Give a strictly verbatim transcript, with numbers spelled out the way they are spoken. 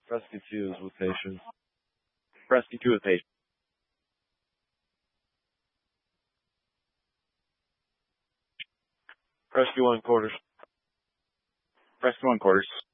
Rescue two is with patients. Rescue two with patient. Rescue one quarters. Rescue one quarters.